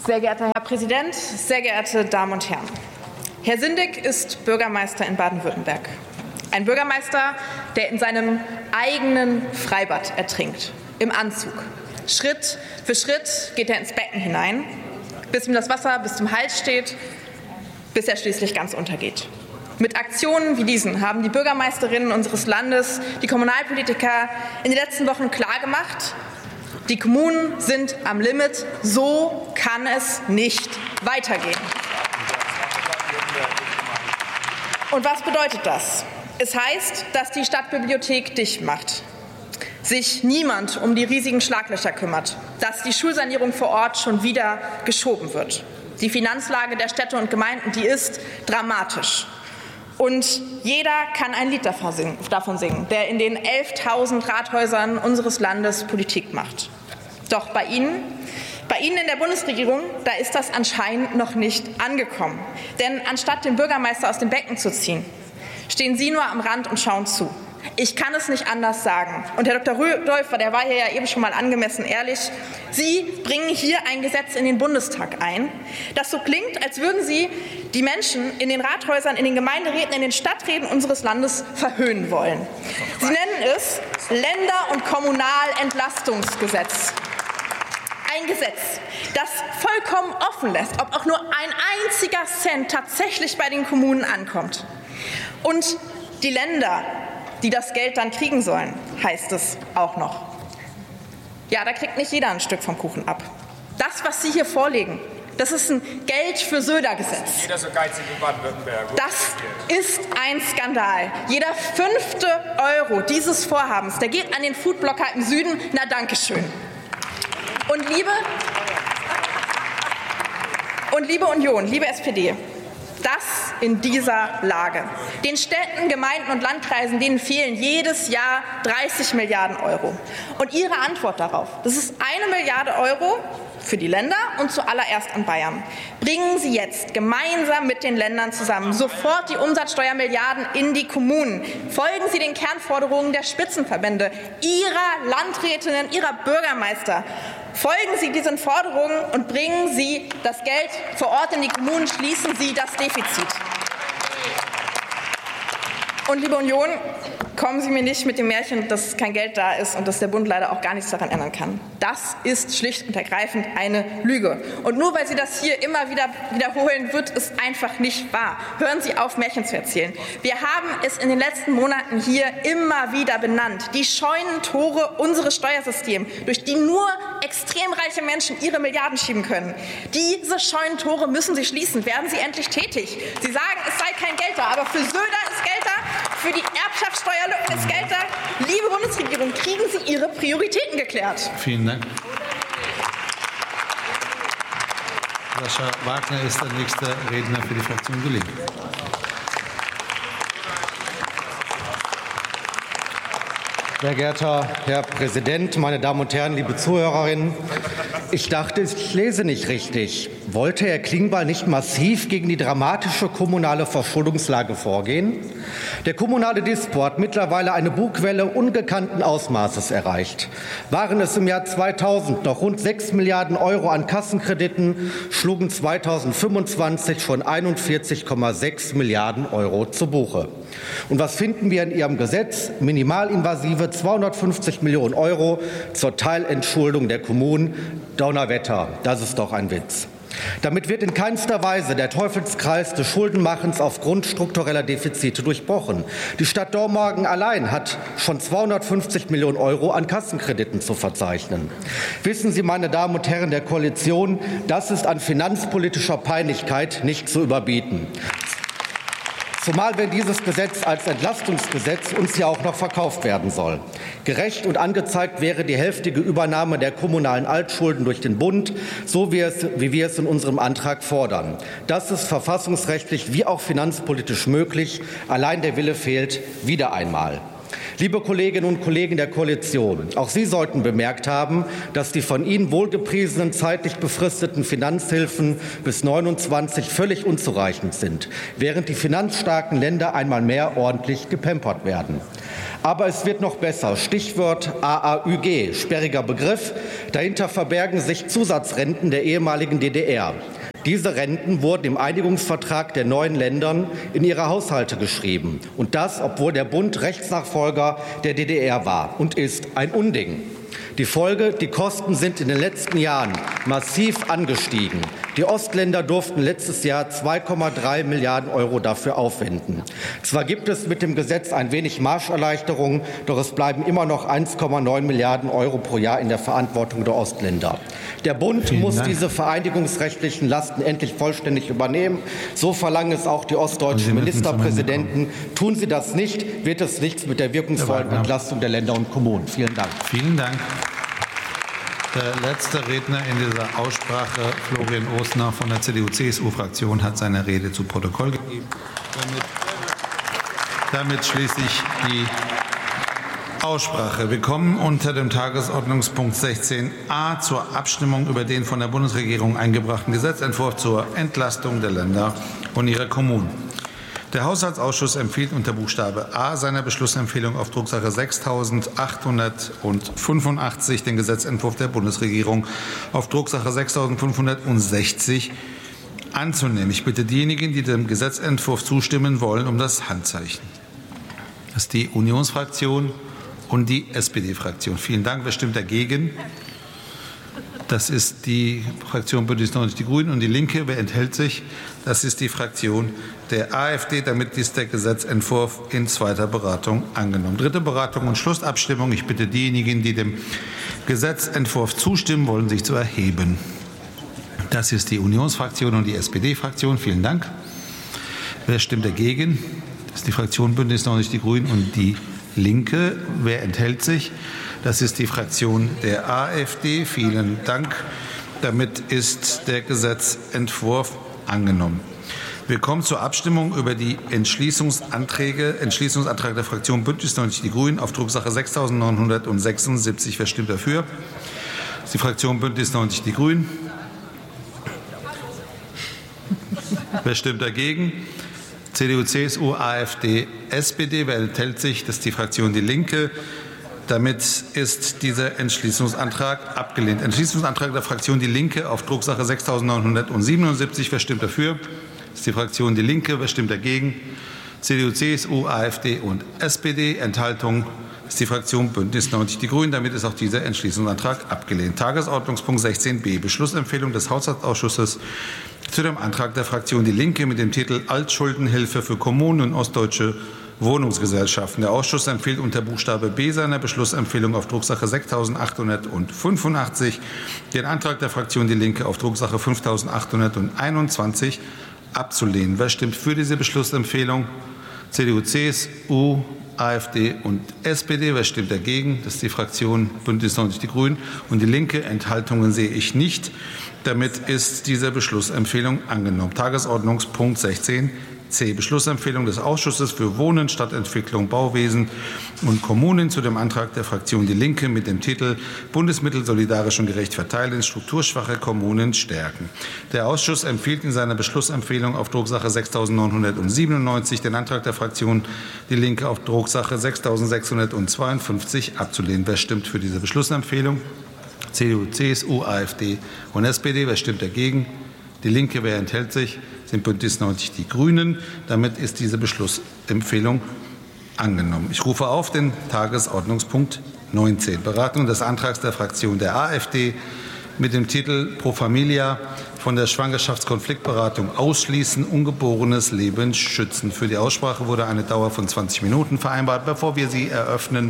Sehr geehrter Herr Präsident, sehr geehrte Damen und Herren! Herr Sindig ist Bürgermeister in Baden-Württemberg. Ein Bürgermeister, der in seinem eigenen Freibad ertrinkt, im Anzug. Schritt für Schritt geht er ins Becken hinein, bis ihm das Wasser bis zum Hals steht, bis er schließlich ganz untergeht. Mit Aktionen wie diesen haben die Bürgermeisterinnen unseres Landes, die Kommunalpolitiker in den letzten Wochen klargemacht, die Kommunen sind am Limit. So kann es nicht weitergehen. Und was bedeutet das? Es heißt, dass die Stadtbibliothek dicht macht, sich niemand um die riesigen Schlaglöcher kümmert, dass die Schulsanierung vor Ort schon wieder geschoben wird. Die Finanzlage der Städte und Gemeinden, die ist dramatisch. Und jeder kann ein Lied davon singen, der in den 11.000 Rathäusern unseres Landes Politik macht. Doch bei Ihnen in der Bundesregierung, da ist das anscheinend noch nicht angekommen. Denn anstatt den Bürgermeister aus dem Becken zu ziehen, stehen Sie nur am Rand und schauen zu. Ich kann es nicht anders sagen. Und Herr Dr. Rudolph, der war hier ja eben schon mal angemessen ehrlich, Sie bringen hier ein Gesetz in den Bundestag ein, das so klingt, als würden Sie die Menschen in den Rathäusern, in den Gemeinderäten, in den Stadträten unseres Landes verhöhnen wollen. Sie nennen es Länder- und Kommunalentlastungsgesetz. Ein Gesetz, das vollkommen offen lässt, ob auch nur ein einziger Cent tatsächlich bei den Kommunen ankommt. Und die Länder, die das Geld dann kriegen sollen, heißt es auch noch. Ja, da kriegt nicht jeder ein Stück vom Kuchen ab. Das, was Sie hier vorlegen, das ist ein Geld-für-Söder-Gesetz. Jeder so geizig in Baden-Württemberg. Das ist ein Skandal. Jeder 5. Euro dieses Vorhabens, der geht an den Foodblocker im Süden. Na, danke schön. Und liebe Union, liebe SPD, das in dieser Lage. Den Städten, Gemeinden und Landkreisen, denen fehlen jedes Jahr 30 Milliarden Euro. Und Ihre Antwort darauf, das ist 1 Milliarde Euro für die Länder und zuallererst an Bayern. Bringen Sie jetzt gemeinsam mit den Ländern zusammen sofort die Umsatzsteuermilliarden in die Kommunen. Folgen Sie den Kernforderungen der Spitzenverbände, Ihrer Landrätinnen, Ihrer Bürgermeister. Folgen Sie diesen Forderungen und bringen Sie das Geld vor Ort in die Kommunen. Schließen Sie das Defizit. Und liebe Union, kommen Sie mir nicht mit dem Märchen, dass kein Geld da ist und dass der Bund leider auch gar nichts daran ändern kann. Das ist schlicht und ergreifend eine Lüge. Und nur weil Sie das hier immer wieder wiederholen, wird es einfach nicht wahr. Hören Sie auf, Märchen zu erzählen. Wir haben es in den letzten Monaten hier immer wieder benannt. Die Scheunentore unseres Steuersystems, durch die nur extrem reiche Menschen ihre Milliarden schieben können. Diese Scheunentore müssen Sie schließen. Werden Sie endlich tätig. Sie sagen, es sei kein Geld da, aber für Söder ist Geld da. Für die Erbschaftssteuerlücke ist Geld da. Liebe Bundesregierung, kriegen Sie Ihre Prioritäten geklärt. Vielen Dank. Sascha Wagner ist der nächste Redner für die Fraktion Die Linke. Sehr geehrter Herr Präsident, meine Damen und Herren, liebe Zuhörerinnen! Ich dachte, ich lese nicht richtig. Wollte Herr Klingbeil nicht massiv gegen die dramatische kommunale Verschuldungslage vorgehen? Der kommunale Dispo hat mittlerweile eine Bugwelle ungekannten Ausmaßes erreicht. Waren es im Jahr 2000 noch rund 6 Milliarden Euro an Kassenkrediten, schlugen 2025 schon 41,6 Milliarden Euro zu Buche. Und was finden wir in Ihrem Gesetz? Minimalinvasive 250 Millionen Euro zur Teilentschuldung der Kommunen. Donnerwetter, das ist doch ein Witz. Damit wird in keinster Weise der Teufelskreis des Schuldenmachens aufgrund struktureller Defizite durchbrochen. Die Stadt Dormagen allein hat schon 250 Millionen Euro an Kassenkrediten zu verzeichnen. Wissen Sie, meine Damen und Herren der Koalition, das ist an finanzpolitischer Peinlichkeit nicht zu überbieten. Zumal wenn dieses Gesetz als Entlastungsgesetz uns ja auch noch verkauft werden soll. Gerecht und angezeigt wäre die hälftige Übernahme der kommunalen Altschulden durch den Bund, so wie wir es in unserem Antrag fordern. Das ist verfassungsrechtlich wie auch finanzpolitisch möglich. Allein der Wille fehlt wieder einmal. Liebe Kolleginnen und Kollegen der Koalition, auch Sie sollten bemerkt haben, dass die von Ihnen wohlgepriesenen zeitlich befristeten Finanzhilfen bis 29 völlig unzureichend sind, während die finanzstarken Länder einmal mehr ordentlich gepampert werden. Aber es wird noch besser. Stichwort AAÜG, sperriger Begriff. Dahinter verbergen sich Zusatzrenten der ehemaligen DDR. Diese Renten wurden im Einigungsvertrag der neuen Ländern in ihre Haushalte geschrieben. Und das, obwohl der Bund Rechtsnachfolger der DDR war und ist ein Unding. Die Folge, die Kosten sind in den letzten Jahren massiv angestiegen. Die Ostländer durften letztes Jahr 2,3 Milliarden € dafür aufwenden. Zwar gibt es mit dem Gesetz ein wenig Marscherleichterung, doch es bleiben immer noch 1,9 Milliarden € pro Jahr in der Verantwortung der Ostländer. Der Bund muss diese vereinigungsrechtlichen Lasten endlich vollständig übernehmen. So verlangen es auch die ostdeutschen Ministerpräsidenten. Tun sie das nicht, wird es nichts mit der wirkungsvollen Entlastung der Länder und Kommunen. Vielen Dank. Vielen Dank. Der letzte Redner in dieser Aussprache, Florian Ostner von der CDU-CSU-Fraktion, hat seine Rede zu Protokoll gegeben. Damit schließe ich die Aussprache. Wir kommen unter dem Tagesordnungspunkt 16a zur Abstimmung über den von der Bundesregierung eingebrachten Gesetzentwurf zur Entlastung der Länder und ihrer Kommunen. Der Haushaltsausschuss empfiehlt unter Buchstabe A seiner Beschlussempfehlung auf Drucksache 6.885 den Gesetzentwurf der Bundesregierung auf Drucksache 6.560 anzunehmen. Ich bitte diejenigen, die dem Gesetzentwurf zustimmen wollen, um das Handzeichen. Das ist die Unionsfraktion und die SPD-Fraktion. Vielen Dank. Wer stimmt dagegen? Das ist die Fraktion Bündnis 90 Die Grünen und die Linke. Wer enthält sich? Das ist die Fraktion der AfD. Damit ist der Gesetzentwurf in zweiter Beratung angenommen. Dritte Beratung und Schlussabstimmung. Ich bitte diejenigen, die dem Gesetzentwurf zustimmen wollen, sich zu erheben. Das ist die Unionsfraktion und die SPD-Fraktion. Vielen Dank. Wer stimmt dagegen? Das ist die Fraktion Bündnis 90 Die Grünen und die Linke. Wer enthält sich? Das ist die Fraktion der AfD. Vielen Dank. Damit ist der Gesetzentwurf angenommen. Wir kommen zur Abstimmung über die Entschließungsantrag der Fraktion Bündnis 90 Die Grünen auf Drucksache 6.976. Wer stimmt dafür? Das ist die Fraktion Bündnis 90 Die Grünen. Wer stimmt dagegen? CDU, CSU, AfD, SPD. Wer enthält sich? Das ist die Fraktion Die Linke. Damit ist dieser Entschließungsantrag abgelehnt. Entschließungsantrag der Fraktion Die Linke auf Drucksache 6.977. Wer stimmt dafür? Das ist die Fraktion Die Linke. Wer stimmt dagegen? CDU, CSU, AfD und SPD. Enthaltung ist die Fraktion Bündnis 90 Die Grünen. Damit ist auch dieser Entschließungsantrag abgelehnt. Tagesordnungspunkt 16b. Beschlussempfehlung des Haushaltsausschusses zu dem Antrag der Fraktion Die Linke mit dem Titel Altschuldenhilfe für Kommunen und ostdeutsche Wohnungsgesellschaften. Der Ausschuss empfiehlt unter Buchstabe B seiner Beschlussempfehlung auf Drucksache 6.885 den Antrag der Fraktion Die Linke auf Drucksache 5.821 abzulehnen. Wer stimmt für diese Beschlussempfehlung? CDU, CSU, AfD und SPD. Wer stimmt dagegen? Das ist die Fraktion Bündnis 90 Die Grünen und die Linke. Enthaltungen sehe ich nicht. Damit ist diese Beschlussempfehlung angenommen. Tagesordnungspunkt 16. C. Beschlussempfehlung des Ausschusses für Wohnen, Stadtentwicklung, Bauwesen und Kommunen zu dem Antrag der Fraktion Die Linke mit dem Titel Bundesmittel solidarisch und gerecht verteilen, strukturschwache Kommunen stärken. Der Ausschuss empfiehlt in seiner Beschlussempfehlung auf Drucksache 6.997 den Antrag der Fraktion Die Linke auf Drucksache 6.652 abzulehnen. Wer stimmt für diese Beschlussempfehlung? CDU, CSU, AfD und SPD. Wer stimmt dagegen? Die Linke. Wer enthält sich? Sind Bündnis 90 Die Grünen. Damit ist diese Beschlussempfehlung angenommen. Ich rufe auf den Tagesordnungspunkt 19. Beratung des Antrags der Fraktion der AfD mit dem Titel Pro Familia von der Schwangerschaftskonfliktberatung ausschließen, ungeborenes Leben schützen. Für die Aussprache wurde eine Dauer von 20 Minuten vereinbart. Bevor ich sie eröffne,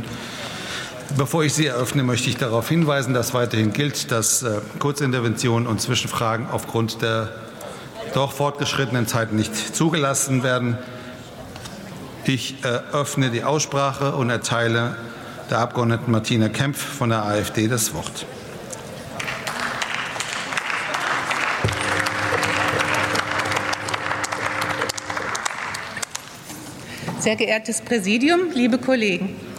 möchte ich darauf hinweisen, dass weiterhin gilt, dass Kurzinterventionen und Zwischenfragen aufgrund der doch fortgeschrittenen Zeit nicht zugelassen werden. Ich eröffne die Aussprache und erteile der Abgeordneten Martina Kempf von der AfD das Wort. Sehr geehrtes Präsidium, liebe Kollegen!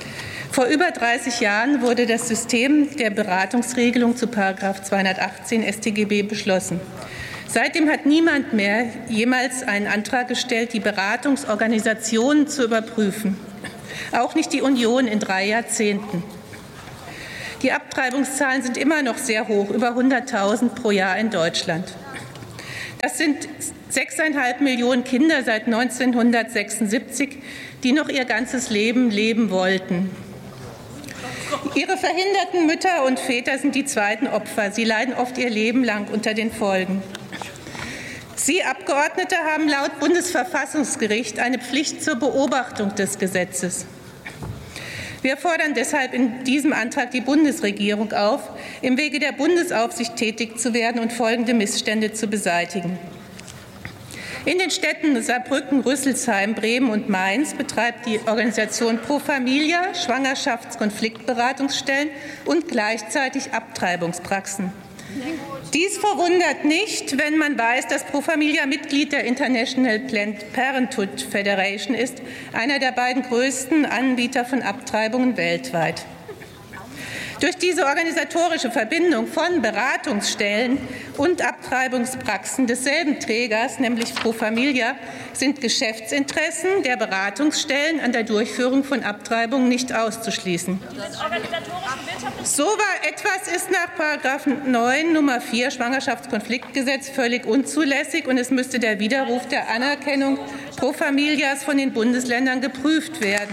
Vor über 30 Jahren wurde das System der Beratungsregelung zu § 218 StGB beschlossen. Seitdem hat niemand mehr jemals einen Antrag gestellt, die Beratungsorganisationen zu überprüfen. Auch nicht die Union in 3 Jahrzehnten. Die Abtreibungszahlen sind immer noch sehr hoch, über 100.000 pro Jahr in Deutschland. Das sind 6,5 Millionen Kinder seit 1976, die noch ihr ganzes Leben leben wollten. Ihre verhinderten Mütter und Väter sind die zweiten Opfer. Sie leiden oft ihr Leben lang unter den Folgen. Sie Abgeordnete haben laut Bundesverfassungsgericht eine Pflicht zur Beobachtung des Gesetzes. Wir fordern deshalb in diesem Antrag die Bundesregierung auf, im Wege der Bundesaufsicht tätig zu werden und folgende Missstände zu beseitigen. In den Städten Saarbrücken, Rüsselsheim, Bremen und Mainz betreibt die Organisation Pro Familia Schwangerschaftskonfliktberatungsstellen und gleichzeitig Abtreibungspraxen. Dies verwundert nicht, wenn man weiß, dass Pro Familia Mitglied der International Planned Parenthood Federation ist, einer der beiden größten Anbieter von Abtreibungen weltweit. Durch diese organisatorische Verbindung von Beratungsstellen und Abtreibungspraxen desselben Trägers, nämlich Pro Familia, sind Geschäftsinteressen der Beratungsstellen an der Durchführung von Abtreibungen nicht auszuschließen. So etwas ist nach § 9 Nr. 4 Schwangerschaftskonfliktgesetz völlig unzulässig, und es müsste der Widerruf der Anerkennung Pro Familias von den Bundesländern geprüft werden.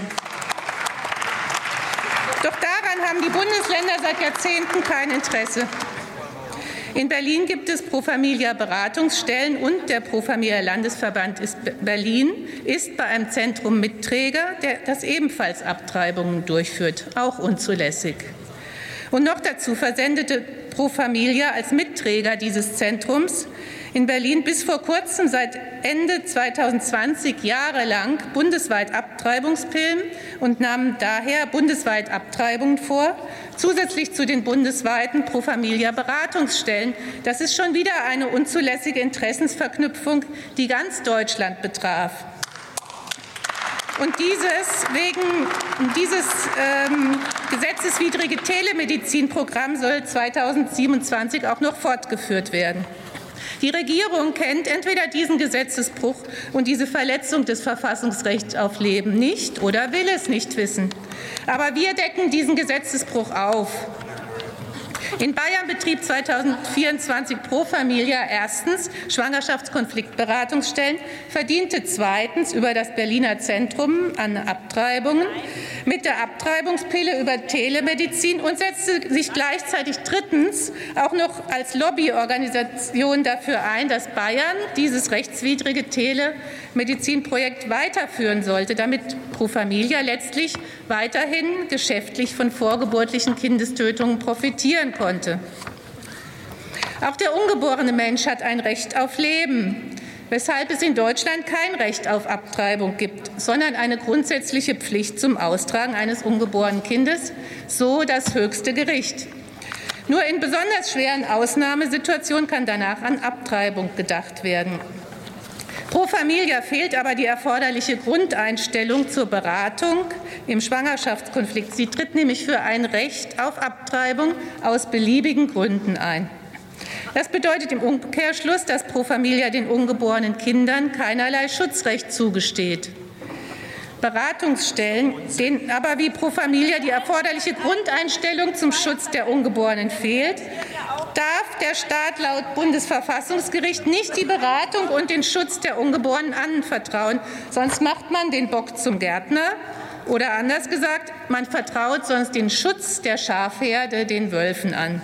Doch daran haben die Bundesländer seit Jahrzehnten kein Interesse. In Berlin gibt es Pro Familia Beratungsstellen, und der Pro Familia Landesverband Berlin ist bei einem Zentrum Mitträger, das ebenfalls Abtreibungen durchführt, auch unzulässig. Und noch dazu versendete Pro Familia als Mitträger dieses Zentrums in Berlin bis vor kurzem, seit Ende 2020, jahrelang bundesweit Abtreibungspillen und nahmen daher bundesweit Abtreibungen vor, zusätzlich zu den bundesweiten Pro Familia Beratungsstellen. Das ist schon wieder eine unzulässige Interessensverknüpfung, die ganz Deutschland betraf. Und dieses gesetzeswidrige Telemedizinprogramm soll 2027 auch noch fortgeführt werden. Die Regierung kennt entweder diesen Gesetzesbruch und diese Verletzung des Verfassungsrechts auf Leben nicht oder will es nicht wissen. Aber wir decken diesen Gesetzesbruch auf. In Bayern betrieb 2024 Pro Familia erstens Schwangerschaftskonfliktberatungsstellen, verdiente zweitens über das Berliner Zentrum an Abtreibungen mit der Abtreibungspille über Telemedizin und setzte sich gleichzeitig drittens auch noch als Lobbyorganisation dafür ein, dass Bayern dieses rechtswidrige Telemedizinprojekt weiterführen sollte, damit Pro Familia letztlich weiterhin geschäftlich von vorgeburtlichen Kindestötungen profitieren konnte. Auch der ungeborene Mensch hat ein Recht auf Leben, weshalb es in Deutschland kein Recht auf Abtreibung gibt, sondern eine grundsätzliche Pflicht zum Austragen eines ungeborenen Kindes, so das höchste Gericht. Nur in besonders schweren Ausnahmesituationen kann danach an Abtreibung gedacht werden. Pro Familia fehlt aber die erforderliche Grundeinstellung zur Beratung im Schwangerschaftskonflikt. Sie tritt nämlich für ein Recht auf Abtreibung aus beliebigen Gründen ein. Das bedeutet im Umkehrschluss, dass Pro Familia den ungeborenen Kindern keinerlei Schutzrecht zugesteht. Beratungsstellen, denen aber wie Pro Familia die erforderliche Grundeinstellung zum Schutz der Ungeborenen fehlt, darf der Staat laut Bundesverfassungsgericht nicht die Beratung und den Schutz der Ungeborenen anvertrauen. Sonst macht man den Bock zum Gärtner. Oder anders gesagt, man vertraut sonst den Schutz der Schafherde den Wölfen an.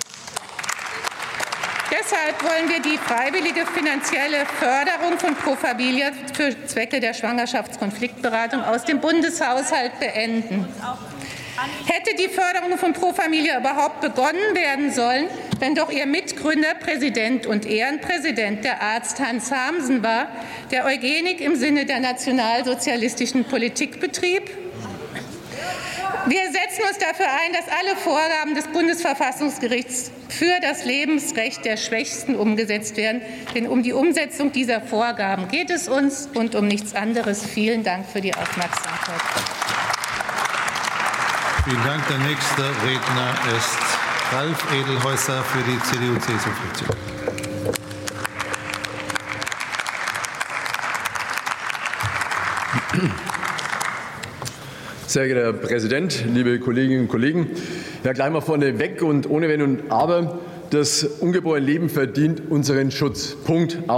Deshalb wollen wir die freiwillige finanzielle Förderung von Pro Familia für Zwecke der Schwangerschaftskonfliktberatung aus dem Bundeshaushalt beenden. Hätte die Förderung von Pro Familia überhaupt begonnen werden sollen, wenn doch ihr Mitgründer, Präsident und Ehrenpräsident der Arzt Hans Hamsen war, der Eugenik im Sinne der nationalsozialistischen Politik betrieb? Wir setzen uns dafür ein, dass alle Vorgaben des Bundesverfassungsgerichts für das Lebensrecht der Schwächsten umgesetzt werden. Denn um die Umsetzung dieser Vorgaben geht es uns und um nichts anderes. Vielen Dank für die Aufmerksamkeit. Vielen Dank. Der nächste Redner ist Ralf Edelhäuser für die CDU-CSU-Fraktion. Sehr geehrter Herr Präsident, liebe Kolleginnen und Kollegen! Ja, gleich mal vorne weg und ohne Wenn und Aber. Das ungeborene Leben verdient unseren Schutz. Punkt.